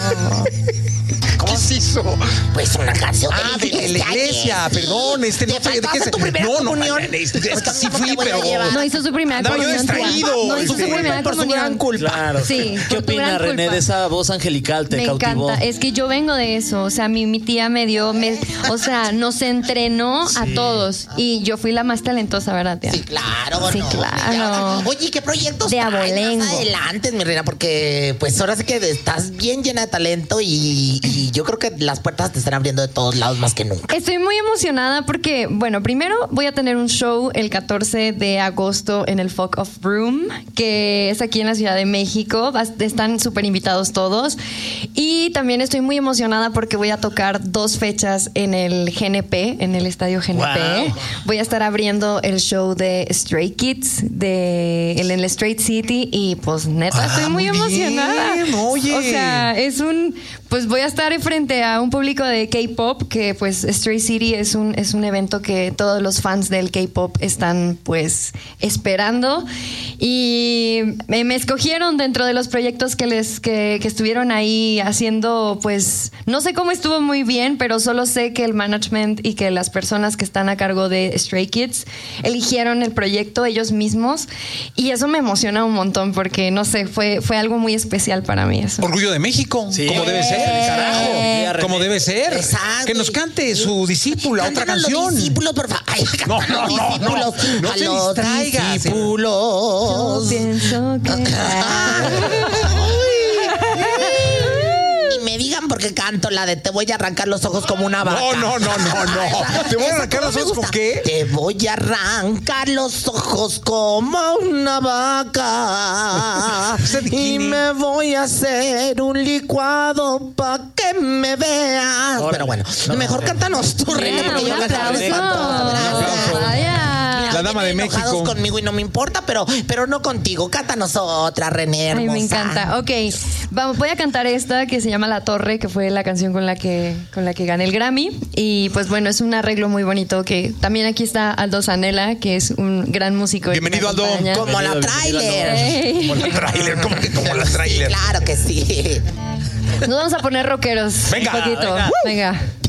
¿Cómo se hizo? Pues una canción de la iglesia, perdón, no sé de qué se... tu primera comunión. Es que sí fui, pero... No hizo su primera comunión. Yo distraído. No hizo su primera por su gran comunión. culpa. Claro. Sí, ¿Qué por tu opina gran René culpa. de esa voz angelical? ¿Te Me cautivó? encanta, es que yo vengo de eso, o sea, mi tía me dio, o sea, nos entrenó a todos y yo fui la más talentosa, ¿verdad, tía? Sí, claro. Sí, no, claro. Oye, ¿qué proyectos De traes abolengo. más adelante, mi reina? Porque pues ahora sí que estás bien llena de talento y yo creo que las puertas te están abriendo de todos lados más que nunca. Estoy muy emocionada porque, bueno, primero voy a tener un show el 14 de agosto en el Folk of Room, que es aquí en la Ciudad de México. Están súper invitados todos. Y también estoy muy emocionada porque voy a tocar 2 fechas en el GNP, en el estadio GNP. Wow. Voy a estar abriendo el show de Stray Kids en el Straight City y pues neta estoy muy emocionada. Bien, oye. O sea, pues voy a estar frente a un público de K-pop que pues Stray City es un evento que todos los fans del K-pop están pues esperando y me escogieron dentro de los proyectos que estuvieron ahí haciendo, pues no sé cómo estuvo muy bien, pero solo sé que el management y que las personas que están a cargo de Stray Kids eligieron el proyecto ellos mismos y eso me emociona un montón porque no sé, fue algo muy especial para mí eso. Orgullo de México, Sí. como debe ser, carajo, como debe ser. Exacto. Que nos cante su discípula otra Cántanos canción. Los discípulos, por favor. Ay, No, cántanos no, no, no. discípulos. No A te los distraigas. discípulos. Yo pienso que Y me digan por qué canto la de te voy a arrancar los ojos como una vaca. No. ¿Te voy a arrancar los ojos con qué? Te voy a arrancar los ojos como una vaca. Y me voy a hacer un licuado pa' que me veas. Pero bueno, mejor cántanos tú, René, porque yo un canto aplauso. de canto. Gracias. Vaya. La dama de Vienen enojados México. conmigo y no me importa, pero no contigo. Cántanos otra, René, hermosa. Ay, me encanta. Ok, voy a cantar esta que se llama La Torre, que fue la canción con la que gané el Grammy. Y pues bueno, es un arreglo muy bonito que también aquí está Aldo Zanella, que es un gran músico. y Bienvenido, me Aldo. acompaña. Como la tráiler. Ey. Como la tráiler, ¿cómo que como la tráiler? Claro que sí. Nos vamos a poner rockeros. Venga, un poquito. venga. Venga.